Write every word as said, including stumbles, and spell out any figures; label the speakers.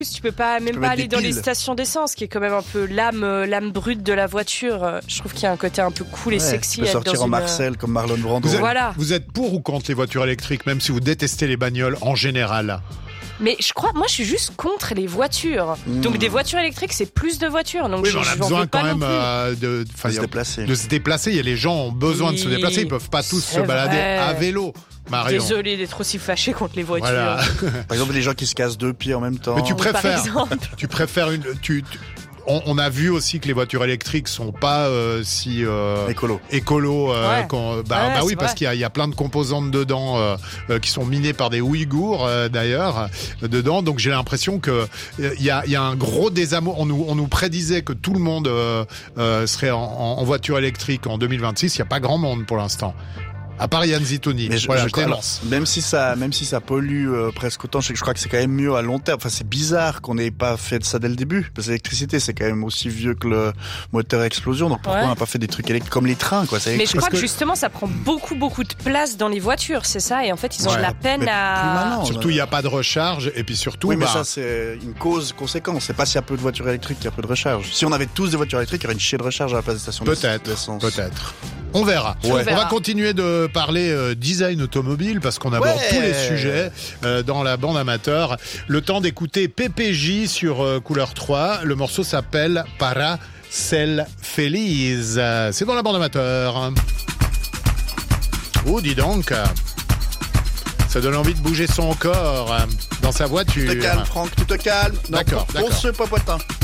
Speaker 1: Tu peux pas même
Speaker 2: peux
Speaker 1: pas
Speaker 2: mettre
Speaker 1: aller
Speaker 2: des
Speaker 1: dans les
Speaker 2: piles.
Speaker 1: stations d'essence, qui est quand même un peu l'âme, euh, l'âme brute de la voiture. Euh, Je trouve qu'il y a un côté un peu cool et
Speaker 2: Ouais,
Speaker 1: sexy.
Speaker 2: tu peux
Speaker 1: à être
Speaker 2: sortir
Speaker 1: dans
Speaker 2: en
Speaker 1: une,
Speaker 2: Marcel comme Marlon Brando.
Speaker 3: Vous êtes,
Speaker 1: Voilà.
Speaker 3: vous êtes pour ou contre les voitures électriques, même si vous détestez les bagnoles en général?
Speaker 1: Mais je crois, moi, je suis juste contre les voitures.
Speaker 2: Mmh.
Speaker 1: Donc des voitures électriques, c'est plus de voitures. Donc
Speaker 3: Oui,
Speaker 1: je,
Speaker 3: mais on a
Speaker 1: je m'en
Speaker 3: besoin
Speaker 1: veux pas
Speaker 3: quand
Speaker 1: non
Speaker 3: même
Speaker 1: plus.
Speaker 3: euh, de, enfin,
Speaker 2: De se
Speaker 3: y a-
Speaker 2: déplacer.
Speaker 3: de se déplacer. Il y a les gens ont besoin de se
Speaker 1: Oui,
Speaker 3: déplacer. Ils peuvent pas tous se
Speaker 1: c'est
Speaker 3: balader
Speaker 1: vrai.
Speaker 3: à vélo. Marion.
Speaker 1: Désolée d'être aussi fâchée contre les voitures.
Speaker 3: Voilà.
Speaker 2: Par exemple, les gens qui se cassent deux pieds en même temps.
Speaker 3: Mais tu
Speaker 1: Par
Speaker 3: préfères,
Speaker 1: exemple.
Speaker 3: tu préfères une, tu, tu- on, on a vu aussi que les voitures électriques sont pas euh, si euh,
Speaker 2: Écolo.
Speaker 3: écolo. euh,
Speaker 1: Ouais.
Speaker 3: qu'on- bah,
Speaker 1: Ouais,
Speaker 3: bah oui,
Speaker 1: c'est
Speaker 3: parce
Speaker 1: vrai.
Speaker 3: qu'il y a, il y a plein de composantes dedans euh, euh, qui sont minées par des Ouïghours euh, d'ailleurs euh, dedans. Donc j'ai l'impression que euh, il y a, il y a un gros désamour. On nous, on nous prédisait que tout le monde euh, euh, serait en, en, en voiture électrique en deux mille vingt-six. Il y a pas grand monde pour l'instant. À part Yann Zitoni.
Speaker 2: Mais je,
Speaker 3: Voilà,
Speaker 2: je
Speaker 3: je
Speaker 2: crois-
Speaker 3: t'élance.
Speaker 2: alors, même si ça, même si ça pollue euh, presque autant, je, je crois que c'est quand même mieux à long terme. Enfin, c'est bizarre qu'on n'ait pas fait de ça dès le début. Parce que l'électricité, c'est quand même aussi vieux que le moteur à explosion. Donc pourquoi
Speaker 1: Ouais.
Speaker 2: on n'a pas fait des trucs électriques comme les trains, quoi? C'est
Speaker 1: Mais je
Speaker 2: électrique.
Speaker 1: crois que
Speaker 3: que-
Speaker 1: justement, ça prend beaucoup, beaucoup de place dans les voitures, c'est ça. Et en fait, ils ont
Speaker 3: Ouais.
Speaker 1: de la peine
Speaker 2: Mais plus
Speaker 1: à.
Speaker 2: maintenant.
Speaker 3: Surtout, il n'y a pas de recharge. Et puis surtout,
Speaker 2: Oui, mais
Speaker 3: bah,
Speaker 2: ça, c'est une cause-conséquence. C'est pas s'il y a peu de voitures électriques qu'il y a peu de recharge. Si on avait tous des voitures électriques, il y aurait une chier de recharge à la place des stations
Speaker 3: peut-être,
Speaker 2: d'essence.
Speaker 3: peut-être. On verra.
Speaker 1: On
Speaker 3: On
Speaker 1: verra.
Speaker 3: va continuer de parler euh, design automobile parce qu'on aborde
Speaker 2: Ouais.
Speaker 3: tous les sujets euh, dans la bande amateur. Le temps d'écouter P P J sur euh, Couleur trois. Le morceau s'appelle Para Ser Feliz. Euh, C'est dans la bande amateur. Oh, dis donc. Ça donne envie de bouger son corps euh, dans sa
Speaker 2: Tu
Speaker 3: voiture.
Speaker 2: te calmes, Franck, tu te calmes. Non,
Speaker 3: D'accord,
Speaker 2: pour
Speaker 3: d'accord.
Speaker 2: ce popotin.